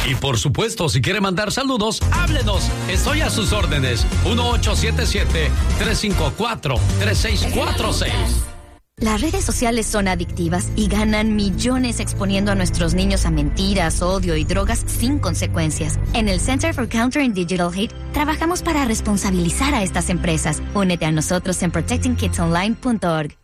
Y por supuesto, si quiere mandar saludos, háblenos. Estoy a sus órdenes. 1877-354-3646. Las redes sociales son adictivas y ganan millones exponiendo a nuestros niños a mentiras, odio y drogas sin consecuencias. En el Center for Countering Digital Hate trabajamos para responsabilizar a estas empresas. Únete a nosotros en protectingkidsonline.org.